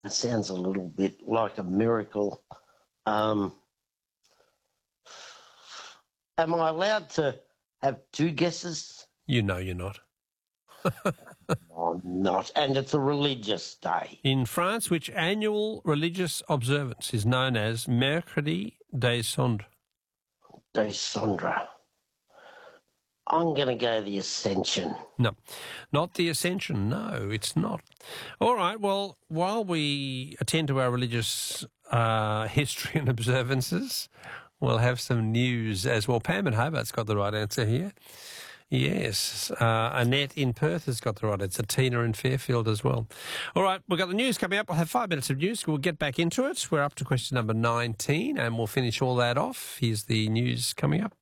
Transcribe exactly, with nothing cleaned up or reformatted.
It sounds a little bit like a miracle. Um, am I allowed to have two guesses? You know you're not. I'm not. And it's a religious day. In France, which annual religious observance is known as Mercredi des Cendres? Day Sandra. I'm going to go the Ascension. No, not the Ascension. No, it's not. All right, well, while we attend to our religious uh, history and observances, we'll have some news as well. Pam in Hobart's got the right answer here. Yes, uh, Annette in Perth has got the right answer. Tina in Fairfield as well. All right, we've got the news coming up. We'll have five minutes of news. We'll get back into it. We're up to question number nineteen, and we'll finish all that off. Here's the news coming up.